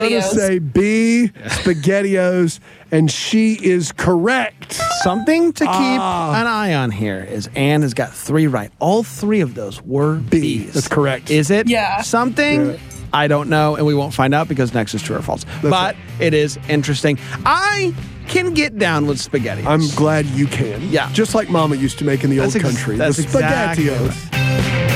I'm going to say B, SpaghettiOs, and she is correct. Something to keep an eye on here is Ann has got 3 right. All 3 of those were B's. That's correct. Is it something? Yeah. I don't know, and we won't find out because next is true or false. But it is interesting. I can get down with SpaghettiOs. I'm glad you can. Yeah. Just like Mama used to make in the old country. That's the exactly SpaghettiOs. right.